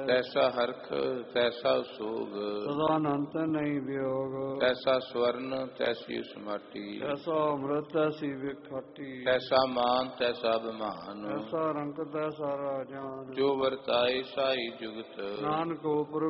ਤੈਸਾ ਹਰਖ ਤੈਸਾ ਸੋਗ, ਸਦਾ ਅਨੰਤ ਨਹੀਂ ਵਿਯੋਗ। ਤੈਸਾ ਸਵਰਨ ਤੈਸੀ ਸਮਾਟੀ, ਤੈਸਾ ਅੰਮ੍ਰਿਤ ਤੈਸੀ ਵਿਖਾਟੀ। ਤੈਸਾ ਮਾਨ ਤੈਸਾ ਅਭਿਮਾਨ, ਤੈਸਾ ਰੰਕ ਤੈਸਾ ਰਾਜਾਨ। ਜੋ ਵਰਤਾਏ ਸਾਈ ਜੁਗਤ, ਨਾਨਕ ਉਪਰ